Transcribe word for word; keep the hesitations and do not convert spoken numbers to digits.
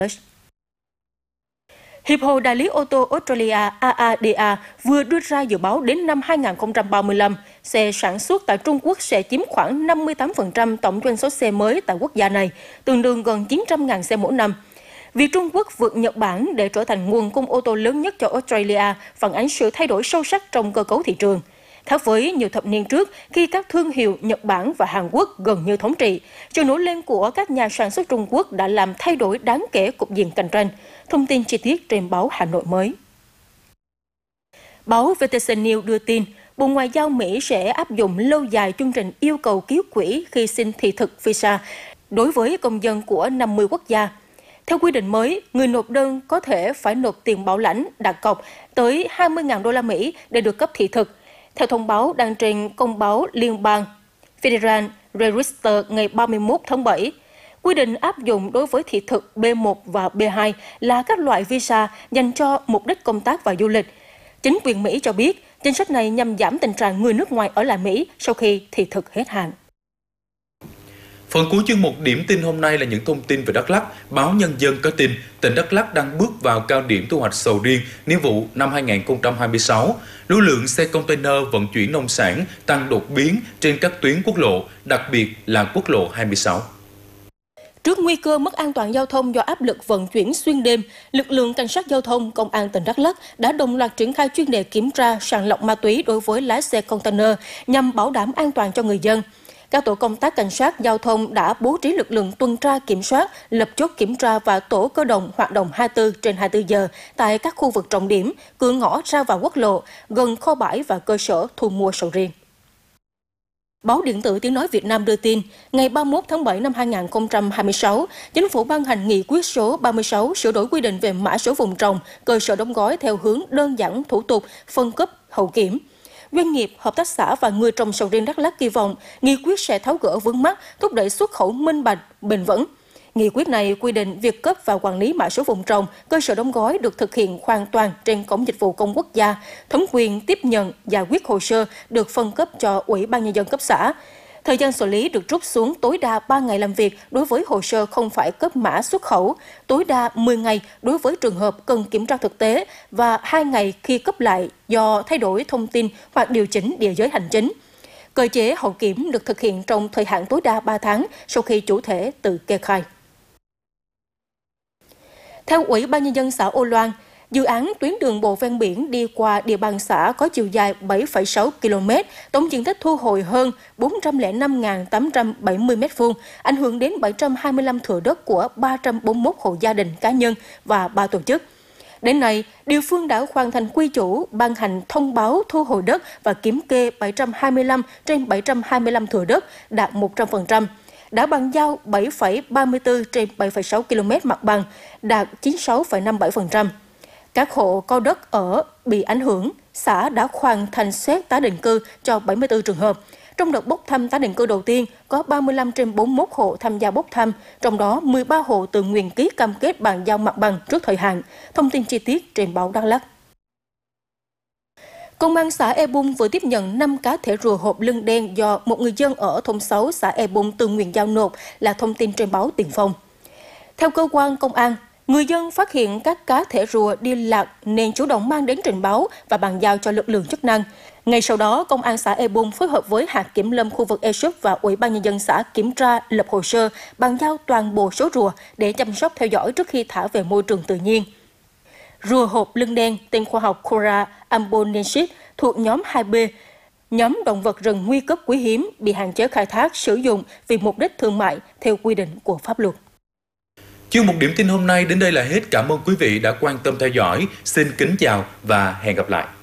Hiệp hội Đại lý ô tô Australia A A D A vừa đưa ra dự báo đến năm hai nghìn không trăm ba mươi lăm, xe sản xuất tại Trung Quốc sẽ chiếm khoảng năm mươi tám phần trăm tổng doanh số xe mới tại quốc gia này, tương đương gần chín trăm nghìn xe mỗi năm. Việc Trung Quốc vượt Nhật Bản để trở thành nguồn cung ô tô lớn nhất cho Australia phản ánh sự thay đổi sâu sắc trong cơ cấu thị trường. Khác với nhiều thập niên trước, khi các thương hiệu Nhật Bản và Hàn Quốc gần như thống trị, sự nổi lên của các nhà sản xuất Trung Quốc đã làm thay đổi đáng kể cục diện cạnh tranh. Thông tin chi tiết trên báo Hà Nội mới. Báo vê tê xê News đưa tin, Bộ Ngoại giao Mỹ sẽ áp dụng lâu dài chương trình yêu cầu ký quỹ khi xin thị thực visa đối với công dân của năm mươi quốc gia. Theo quy định mới, người nộp đơn có thể phải nộp tiền bảo lãnh đặt cọc tới hai mươi nghìn đô la Mỹ để được cấp thị thực. Theo thông báo đăng trên công báo liên bang Federal Register ngày ba mươi mốt tháng bảy, quy định áp dụng đối với thị thực B một và B hai là các loại visa dành cho mục đích công tác và du lịch. Chính quyền Mỹ cho biết, chính sách này nhằm giảm tình trạng người nước ngoài ở lại Mỹ sau khi thị thực hết hạn. Phần cuối chương mục điểm tin hôm nay là những thông tin về Đắk Lắk. Báo Nhân dân có tin, tỉnh Đắk Lắk đang bước vào cao điểm thu hoạch sầu riêng niên vụ năm hai nghìn không trăm hai mươi sáu. Lưu lượng xe container vận chuyển nông sản tăng đột biến trên các tuyến quốc lộ, đặc biệt là quốc lộ hai mươi sáu. Trước nguy cơ mất an toàn giao thông do áp lực vận chuyển xuyên đêm, lực lượng cảnh sát giao thông Công an tỉnh Đắk Lắk đã đồng loạt triển khai chuyên đề kiểm tra sàng lọc ma túy đối với lái xe container nhằm bảo đảm an toàn cho người dân. Các tổ công tác cảnh sát giao thông đã bố trí lực lượng tuần tra kiểm soát, lập chốt kiểm tra và tổ cơ động hoạt động hai mươi tư trên hai mươi tư giờ tại các khu vực trọng điểm, cửa ngõ ra vào quốc lộ, gần kho bãi và cơ sở thu mua sầu riêng. Báo điện tử Tiếng nói Việt Nam đưa tin, ngày ba mươi mốt tháng bảy năm hai nghìn không trăm hai mươi sáu, Chính phủ ban hành nghị quyết số ba mươi sáu sửa đổi quy định về mã số vùng trồng, cơ sở đóng gói theo hướng đơn giản thủ tục, phân cấp, hậu kiểm. Doanh nghiệp, hợp tác xã và người trồng sầu riêng Đắk Lắk kỳ vọng nghị quyết sẽ tháo gỡ vướng mắc, thúc đẩy xuất khẩu minh bạch, bền vững. Nghị quyết này quy định việc cấp và quản lý mã số vùng trồng, cơ sở đóng gói được thực hiện hoàn toàn trên cổng dịch vụ công quốc gia. Thẩm quyền tiếp nhận, giải quyết hồ sơ được phân cấp cho Ủy ban Nhân dân cấp xã. Thời gian xử lý được rút xuống tối đa ba ngày làm việc đối với hồ sơ không phải cấp mã xuất khẩu, tối đa mười ngày đối với trường hợp cần kiểm tra thực tế và hai ngày khi cấp lại do thay đổi thông tin hoặc điều chỉnh địa giới hành chính. Cơ chế hậu kiểm được thực hiện trong thời hạn tối đa ba tháng sau khi chủ thể tự kê khai. Theo Ủy ban Nhân dân xã Âu Loan, dự án tuyến đường bộ ven biển đi qua địa bàn xã có chiều dài bảy phẩy sáu ki lô mét, tổng diện tích thu hồi hơn bốn trăm lẻ năm nghìn tám trăm bảy mươi mét vuông, ảnh hưởng đến bảy trăm hai mươi lăm thửa đất của ba trăm bốn mươi mốt hộ gia đình cá nhân và ba tổ chức. Đến nay, địa phương đã hoàn thành quy chủ, ban hành thông báo thu hồi đất và kiểm kê bảy trăm hai mươi lăm trên bảy trăm hai mươi lăm thửa đất, đạt một trăm phần trăm. Đã bàn giao bảy phẩy ba mươi tư trên bảy phẩy sáu ki lô mét mặt bằng, đạt chín mươi sáu phẩy năm mươi bảy phần trăm. Các hộ có đất ở bị ảnh hưởng, xã đã hoàn thành xét tái định cư cho bảy mươi tư trường hợp. Trong đợt bốc thăm tái định cư đầu tiên, có ba mươi lăm trên bốn mươi mốt hộ tham gia bốc thăm, trong đó mười ba hộ tự nguyện ký cam kết bàn giao mặt bằng trước thời hạn. Thông tin chi tiết trên báo Đắk Lắk. Công an xã E Bung vừa tiếp nhận năm cá thể rùa hộp lưng đen do một người dân ở thôn sáu xã E Bung tự nguyện giao nộp, là thông tin trên báo Tiền Phong. Theo cơ quan công an, người dân phát hiện các cá thể rùa đi lạc nên chủ động mang đến trình báo và bàn giao cho lực lượng chức năng. Ngay sau đó, Công an xã E Bung phối hợp với hạt kiểm lâm khu vực E Sup và Ủy ban Nhân dân xã kiểm tra, lập hồ sơ, bàn giao toàn bộ số rùa để chăm sóc theo dõi trước khi thả về môi trường tự nhiên. Rùa hộp lưng đen tên khoa học Cora ambonensis thuộc nhóm hai B, nhóm động vật rừng nguy cấp quý hiếm bị hạn chế khai thác sử dụng vì mục đích thương mại theo quy định của pháp luật. Chương mục điểm tin hôm nay đến đây là hết. Cảm ơn quý vị đã quan tâm theo dõi. Xin kính chào và hẹn gặp lại.